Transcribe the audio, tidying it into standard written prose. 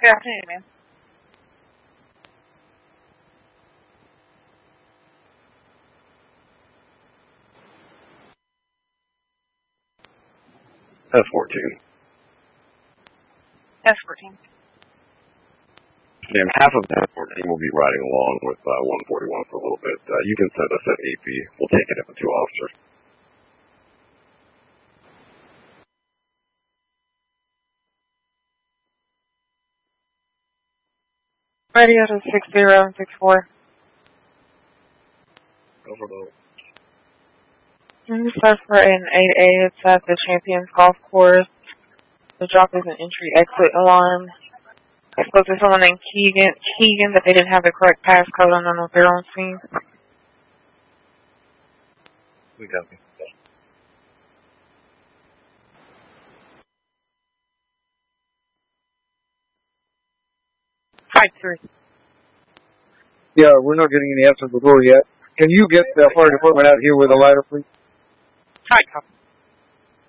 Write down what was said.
Good afternoon, ma'am. S14. S14. And half of that 14 will be riding along with 141 for a little bit. You can send us an AP. We'll take it if the 2 officers. Radio to 6064. Over the... This is for an 8A. It's at the Champions Golf Course. The drop is an entry-exit alarm. I spoke to someone named Keegan, but they didn't have the correct passcode. I don't know if they're on scene. We got me. 5-3. Yeah, we're not getting any answer at the door yet. Can you get the fire department out here with a ladder, please? 5 copy.